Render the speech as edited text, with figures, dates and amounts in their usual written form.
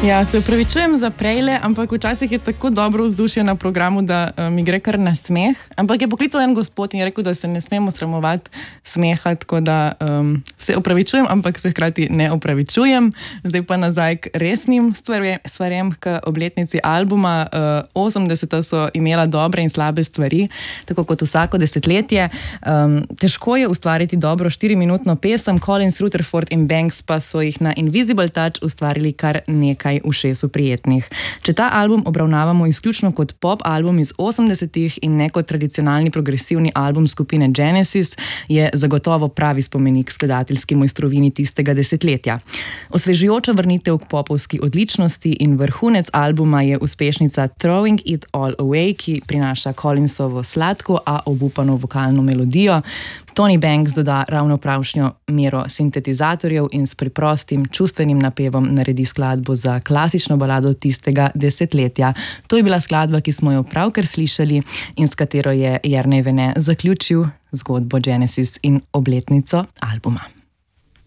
Ja, se upravičujem za prejle, ampak včasih je tako dobro vzdušje na programu, da mi gre kar na smeh. Ampak je poklical en gospod in je rekel, da se ne smemo sramovati smeha, tako da se upravičujem, ampak se hkrati ne upravičujem. Zdaj pa nazaj k resnim stvarem, k obletnici albuma. 80. so imela dobre in slabe stvari, tako kot vsako desetletje. Težko je ustvariti dobro 4-minutno pesem, Collins, Rutherford in Banks pa so jih na Invisible Touch ustvarili kar nekaj ušesu prijetnih. Če ta album obravnavamo izključno kot pop album iz 80-ih in ne kot tradicionalni progresivni album skupine Genesis, je zagotovo pravi spomenik skladateljski mojstrovini tistega desetletja. Osvežujoča vrnitev k popovski odličnosti in vrhunec albuma je uspešnica Throwing It All Away, ki prinaša Collinsovo sladko, a obupano vokalno melodijo. Tony Banks doda ravno pravšnjo mero sintetizatorjev in s preprostim čustvenim napevom naredi skladbo za klasično balado tistega desetletja. To je bila skladba, ki smo jo pravkar slišali in s katero je Jernej Vene zaključil zgodbo Genesis in obletnico albuma.